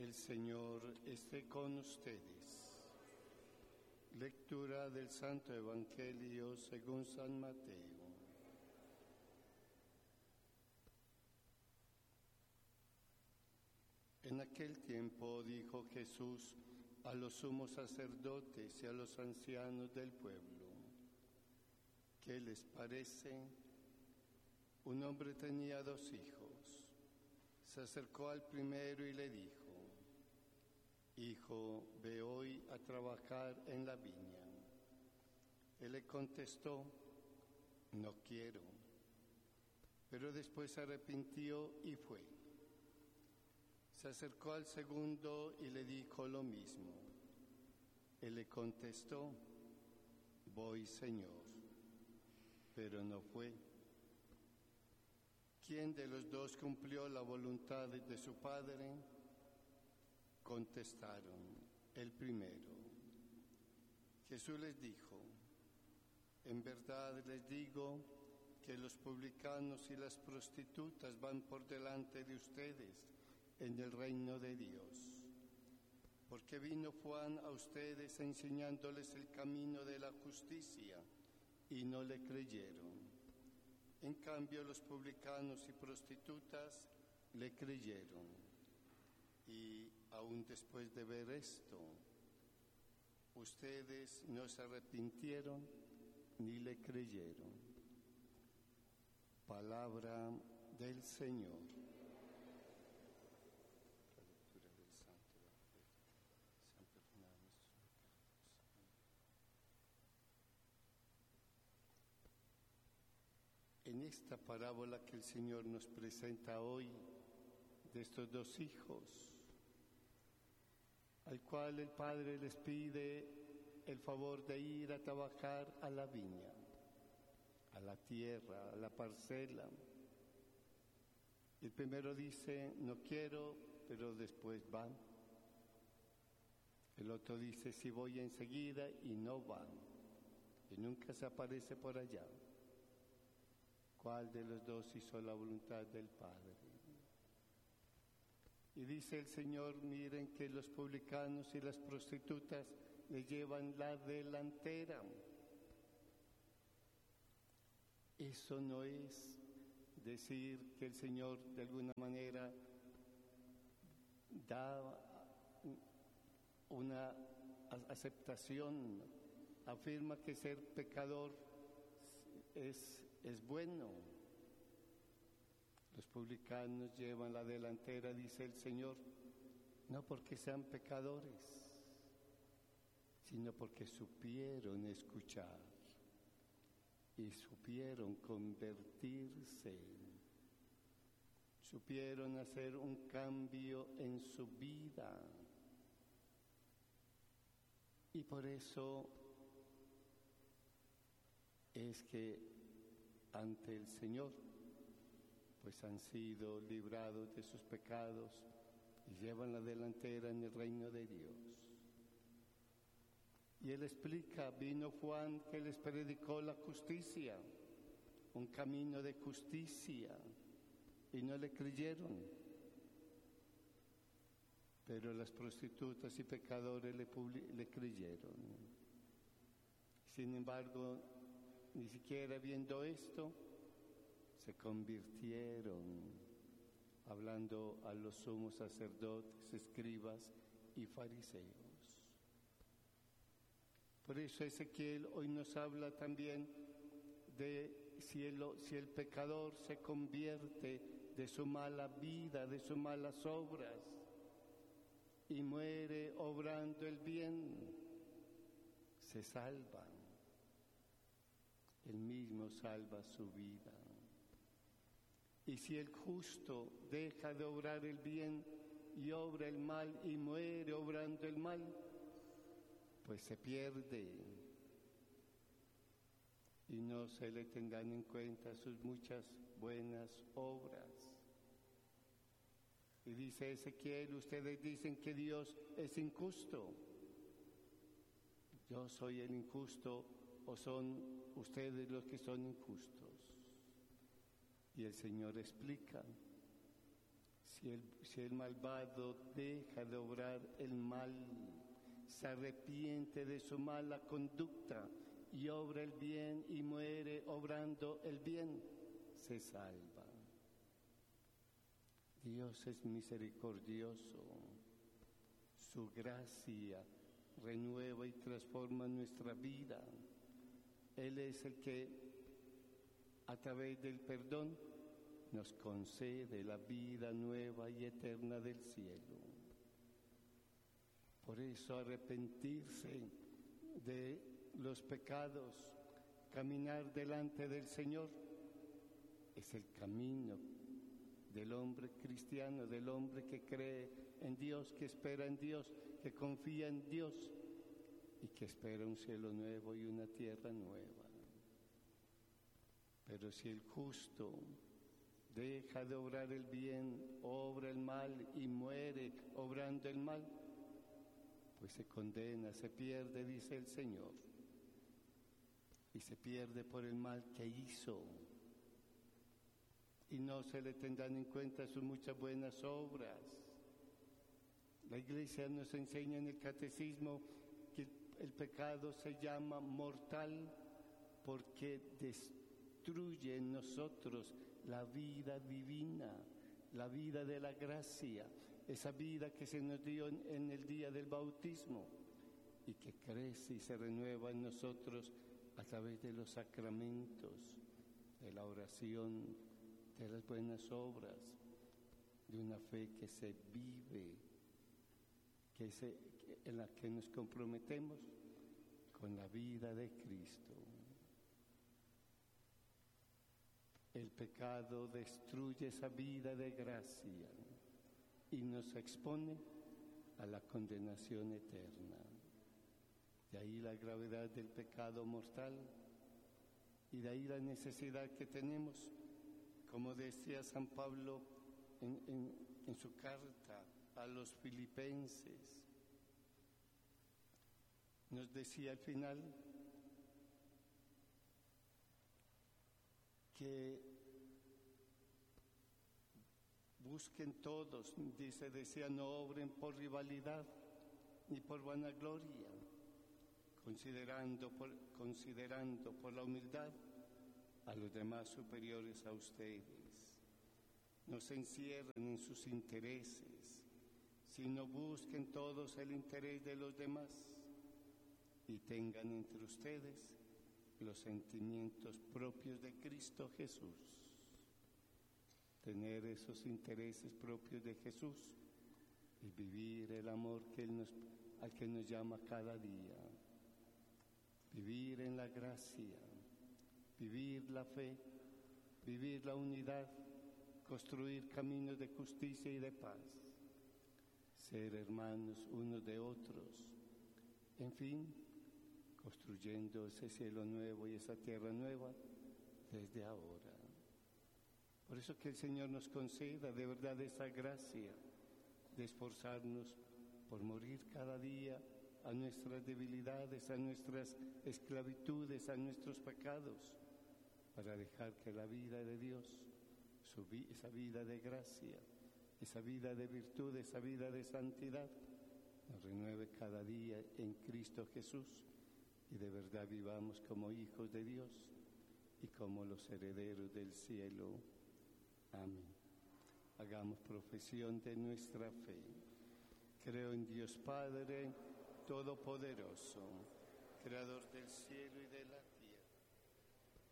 El Señor esté con ustedes. Lectura del Santo Evangelio según San Mateo. En aquel tiempo dijo Jesús a los sumos sacerdotes y a los ancianos del pueblo: ¿qué les parece? Un hombre tenía 2 hijos. Se acercó al primero y le dijo: Hijo, ve hoy a trabajar en la viña. Él le contestó: no quiero. Pero después se arrepintió y fue. Se acercó al segundo y le dijo lo mismo. Él le contestó: voy, Señor. Pero no fue. ¿Quién de los 2 cumplió la voluntad de su padre? Contestaron: el primero. Jesús les dijo: en verdad les digo que los publicanos y las prostitutas van por delante de ustedes en el reino de Dios. Porque vino Juan a ustedes enseñándoles el camino de la justicia y no le creyeron. En cambio, los publicanos y prostitutas le creyeron. Y aún después de ver esto, ustedes no se arrepintieron ni le creyeron. Palabra del Señor. En esta parábola que el Señor nos presenta hoy, de estos 2 hijos, al cual el Padre les pide el favor de ir a trabajar a la viña, a la tierra, a la parcela. El primero dice: no quiero, pero después van. El otro dice: sí voy enseguida, y no van, y nunca se aparece por allá. ¿Cuál de los 2 hizo la voluntad del Padre? Y dice el Señor: miren que los publicanos y las prostitutas le llevan la delantera. Eso no es decir que el Señor de alguna manera da una aceptación, afirma que ser pecador es bueno. Los publicanos llevan la delantera, dice el Señor, no porque sean pecadores, sino porque supieron escuchar y supieron convertirse, supieron hacer un cambio en su vida. Y por eso es que ante el Señor pues han sido librados de sus pecados y llevan la delantera en el reino de Dios. Y Él explica: vino Juan que les predicó la justicia, un camino de justicia, y no le creyeron. Pero las prostitutas y pecadores le creyeron. Sin embargo, ni siquiera viendo esto, se convirtieron, hablando a los sumos sacerdotes, escribas y fariseos. Por eso Ezequiel hoy nos habla también de si el pecador se convierte de su mala vida, de sus malas obras, y muere obrando el bien, se salva. Él mismo salva su vida. Y si el justo deja de obrar el bien y obra el mal y muere obrando el mal, pues se pierde y no se le tengan en cuenta sus muchas buenas obras. Y dice Ezequiel: ustedes dicen que Dios es injusto. ¿Yo soy el injusto o son ustedes los que son injustos? Y el Señor explica: Si el malvado deja de obrar el mal, se arrepiente de su mala conducta y obra el bien y muere obrando el bien, se salva. Dios es misericordioso. Su gracia renueva y transforma nuestra vida. Él es el que, a través del perdón, nos concede la vida nueva y eterna del cielo. Por eso arrepentirse de los pecados, caminar delante del Señor, es el camino del hombre cristiano, del hombre que cree en Dios, que espera en Dios, que confía en Dios y que espera un cielo nuevo y una tierra nueva. Pero si el justo deja de obrar el bien, obra el mal y muere obrando el mal, pues se condena, se pierde, dice el Señor, y se pierde por el mal que hizo. Y no se le tendrán en cuenta sus muchas buenas obras. La Iglesia nos enseña en el Catecismo que el pecado se llama mortal porque destruye en nosotros la vida divina, la vida de la gracia, esa vida que se nos dio en el día del bautismo y que crece y se renueva en nosotros a través de los sacramentos, de la oración, de las buenas obras, de una fe que se vive, en la que nos comprometemos con la vida de Cristo. El pecado destruye esa vida de gracia y nos expone a la condenación eterna. De ahí la gravedad del pecado mortal y de ahí la necesidad que tenemos, como decía San Pablo en su carta a los filipenses. Nos decía al final que busquen todos, decía, no obren por rivalidad ni por vanagloria, considerando por la humildad a los demás superiores a ustedes. No se encierren en sus intereses, sino busquen todos el interés de los demás y tengan entre ustedes los sentimientos propios de Cristo Jesús. Tener esos intereses propios de Jesús y vivir el amor al que nos llama cada día. Vivir en la gracia, vivir la fe, vivir la unidad, construir caminos de justicia y de paz, ser hermanos unos de otros, en fin, construyendo ese cielo nuevo y esa tierra nueva desde ahora. Por eso que el Señor nos conceda de verdad esa gracia de esforzarnos por morir cada día a nuestras debilidades, a nuestras esclavitudes, a nuestros pecados, para dejar que la vida de Dios, esa vida de gracia, esa vida de virtud, esa vida de santidad, nos renueve cada día en Cristo Jesús y de verdad vivamos como hijos de Dios y como los herederos del cielo. Amén. Hagamos profesión de nuestra fe. Creo en Dios Padre Todopoderoso, Creador del cielo